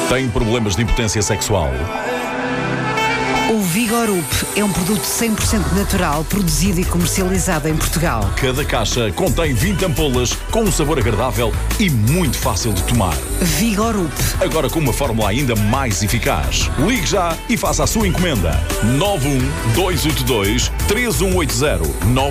Tem problemas de impotência sexual? O Vigorup é um produto 100% natural, produzido e comercializado em Portugal. Cada caixa contém 20 ampolas com um sabor agradável e muito fácil de tomar. Vigorup. Agora com uma fórmula ainda mais eficaz. Ligue já e faça a sua encomenda. 91282-3180.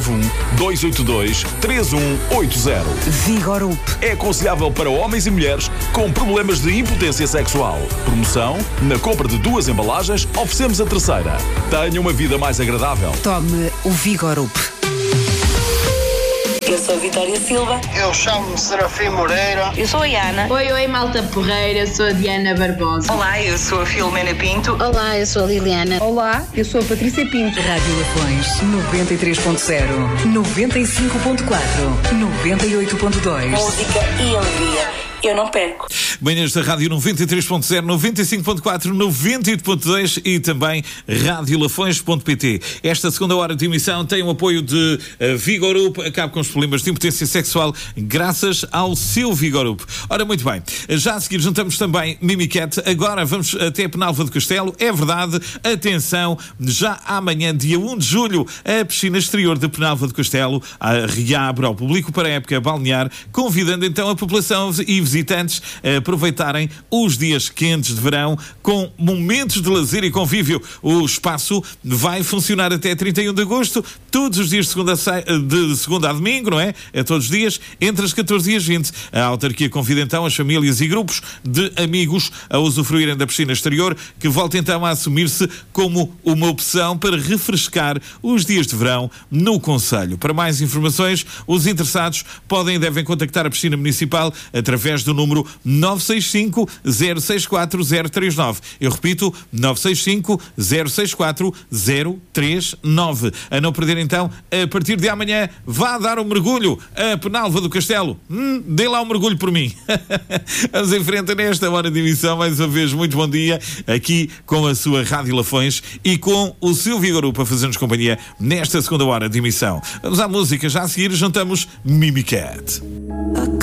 91282-3180. Vigorup. É aconselhável para homens e mulheres com problemas de impotência sexual. Promoção: na compra de 2 embalagens, oferecemos a terceira. Tenha uma vida mais agradável. Tome o Vigorup. Eu sou a Vitória Silva. Eu chamo-me Serafim Moreira. Eu sou a Ana. Oi, malta porreira, sou a Diana Barbosa. Olá, eu sou a Filomena Pinto. Olá, eu sou a Liliana. Olá, eu sou a Patrícia Pinto. Rádio Lafões 93.0, 95.4, 98.2. Música e alegria. Eu não perco. Manhãs da Rádio 93.0, 95.4, 98.2 e também radiolafões.pt. Esta segunda hora de emissão tem o apoio de Vigorup. Acaba com os problemas de impotência sexual graças ao seu Vigorup. Ora, muito bem. Já a seguir juntamos também Mimicat. Agora vamos até Penalva do Castelo. É verdade, atenção, já amanhã, dia 1 de julho, a piscina exterior de Penalva do Castelo reabre ao público para a época balnear, convidando então a população e visitantes a aproveitarem os dias quentes de verão com momentos de lazer e convívio. O espaço vai funcionar até 31 de agosto, todos os dias de segunda a domingo, não é? É todos os dias, entre as 14 e as 20. A autarquia convida então as famílias e grupos de amigos a usufruírem da piscina exterior, que volta então a assumir-se como uma opção para refrescar os dias de verão no concelho. Para mais informações, os interessados podem e devem contactar a piscina municipal através do número 965-064-039. Eu repito, 965-064-039. A não perder então, a partir de amanhã, vá dar um mergulho a Penalva do Castelo. Dê lá um mergulho por mim. Vamos em frente nesta hora de emissão. Mais uma vez, muito bom dia, aqui com a sua Rádio Lafões e com o seu Vigorup a fazer-nos companhia nesta segunda hora de emissão. Vamos à música. Já a seguir, juntamos Mimicat.